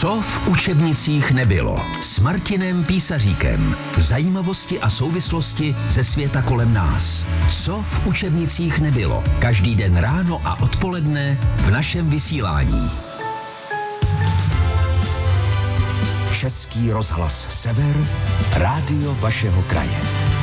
Co v učebnicích nebylo? S Martinem Písaříkem. Zajímavosti a souvislosti ze světa kolem nás. Co v učebnicích nebylo? Každý den ráno a odpoledne v našem vysílání. Český rozhlas Sever, rádio vašeho kraje.